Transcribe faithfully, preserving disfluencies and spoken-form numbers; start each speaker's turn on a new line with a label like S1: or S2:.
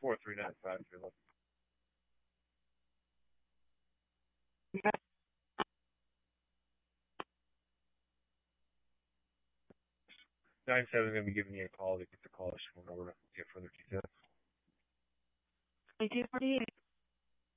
S1: four three nine five three one. Nine seven is gonna be giving you a call to get the call phone number to get further details.
S2: Twenty-two forty-eight.